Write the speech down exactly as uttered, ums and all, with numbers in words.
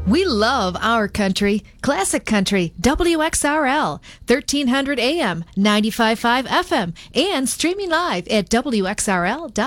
We love our country. Classic Country, W X R L, thirteen hundred A M, ninety-five point five F M, and streaming live at W X R L dot com.